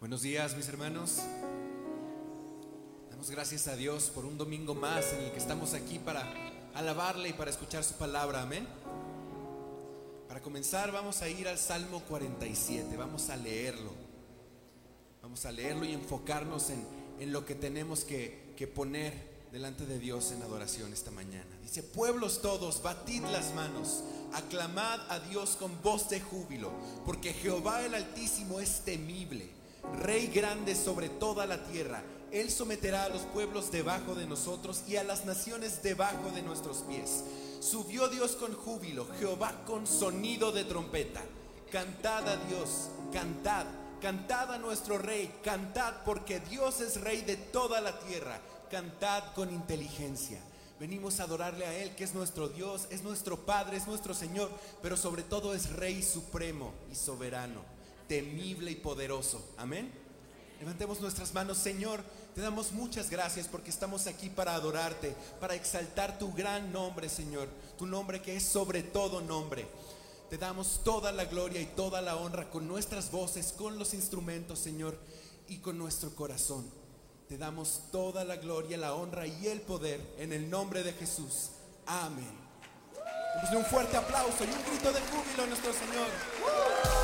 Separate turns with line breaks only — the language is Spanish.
Buenos días, mis hermanos. Damos gracias a Dios por un domingo más en el que estamos aquí para alabarle y para escuchar su palabra. Amén. Para comenzar vamos a ir al Salmo 47. Vamos a leerlo y enfocarnos en lo que tenemos que poner delante de Dios en adoración esta mañana. Dice: pueblos todos, batid las manos, aclamad a Dios con voz de júbilo, porque Jehová el Altísimo es temible, Rey grande sobre toda la tierra. Él someterá a los pueblos debajo de nosotros y a las naciones debajo de nuestros pies. Subió Dios con júbilo, Jehová con sonido de trompeta. Cantad a Dios, cantad, cantad a nuestro Rey, cantad, porque Dios es Rey de toda la tierra. Cantad con inteligencia. Venimos a adorarle a Él, que es nuestro Dios, es nuestro Padre, es nuestro Señor, pero sobre todo es Rey supremo y soberano, temible y poderoso. Amén. Levantemos nuestras manos. Señor, te damos muchas gracias porque estamos aquí para adorarte, para exaltar tu gran nombre, Señor, tu nombre que es sobre todo nombre. Te damos toda la gloria y toda la honra con nuestras voces, con los instrumentos, Señor, y con nuestro corazón. Te damos toda la gloria, la honra y el poder en el nombre de Jesús. Amén. Démosle un fuerte aplauso y un grito de júbilo a nuestro Señor.